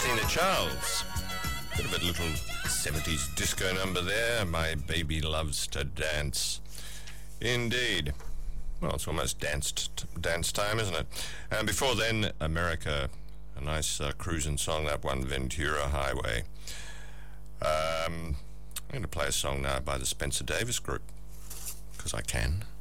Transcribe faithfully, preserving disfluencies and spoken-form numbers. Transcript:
Christina Charles. Bit of a little seventies disco number there. My baby loves to dance. Indeed. Well, it's almost danced dance time, isn't it? And before then, America. A nice uh, cruising song, that one, Ventura Highway. Um, I'm going to play a song now by the Spencer Davis Group, because I can.